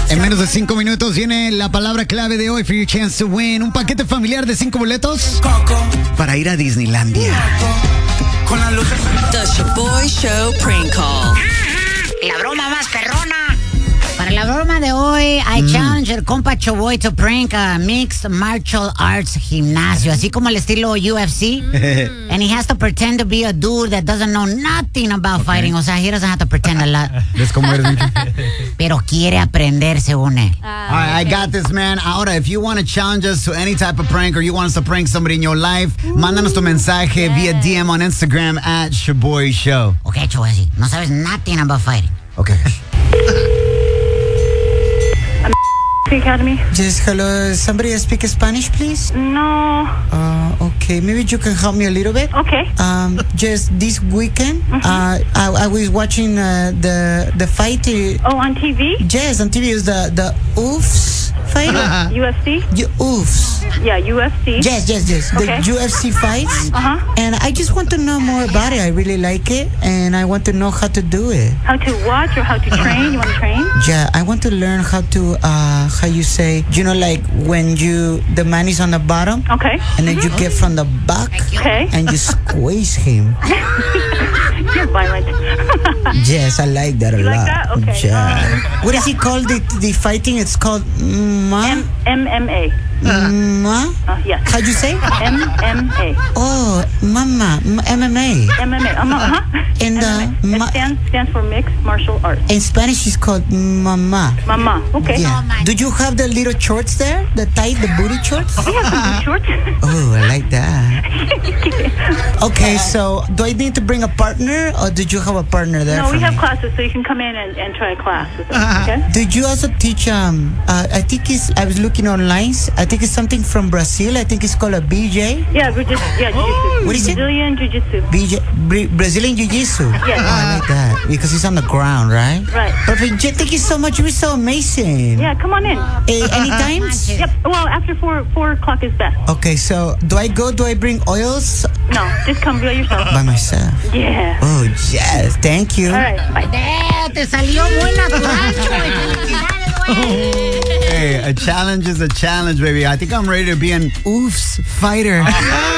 En menos de 5 minutos viene la palabra clave de hoy for your chance to win. Un paquete familiar de 5 boletos para ir a Disneylandia. The Shaboy Show Prank Call. La broma más perrona. Para la broma de hoy, I challenge el compa Choboy to prank a mixed martial arts gimnasio, así como el estilo UFC. And he has to pretend to be a dude that doesn't know nothing about fighting. O sea, he doesn't have to pretend a lot. ¿Ves cómo eres, Micho? Pero quiere aprender según él. All right, I got this, man. Ahora, if you want to challenge us to any type of prank or you want us to prank somebody in your life, mándanos tu mensaje via DM on Instagram at Shaboy Show. Ok, Choboy, así. No sabes nothing about fighting. Okay. Academy? Yes, hello. Somebody speak Spanish, please? No. Okay, maybe you can help me a little bit. Okay. Just this weekend, I was watching the fight. On TV? Yes, on TV is the UFs fight. UFC? UFs. Yeah, UFC. Yes. Okay. The UFC fights. And I just want to know more about it. I really like it, and I want to know how to do it. How to watch or how to train? You want to train? Yeah, I want to learn how to, how you say, like when the man is on the bottom. Okay. And then you get from the back. Okay. And you squeeze him. You're violent. Yes, I like that a lot. Like that? Okay. Yeah. What is it called? The fighting? It's called MMA. Yes. How'd you say? MMA. Oh, MMA. MMA. And it stands for mixed martial arts. in Spanish, it's called mama. Mama. Okay. Yeah. Do you have the little shorts there? The booty shorts? We have some shorts. Oh, I like that. Okay, so do I need to bring a partner, or did you have a partner there? No, we have me? classes, so you can come in and try a class with us. Okay. Did you also teach? I think I was looking online. I think it's something from Brazil. I think it's called a BJ. Yeah, jiu-jitsu. What is it? Brazilian jiu-jitsu. Brazilian Jiu-Jitsu. Yes. Oh, I like that because it's on the ground, right? Right. Perfect. Thank you so much. You're so amazing. Yeah, come on in. Anytime? Yep. Well, after 4 o'clock is best. Okay, so do I bring oils? No, just come by yourself. By myself. Yeah. Oh, yes. Thank you. All right. Bye. Te salió muy natural, Choboy. Felicidades, güey. Hey, a challenge is a challenge, baby. I think I'm ready to be an oofs fighter.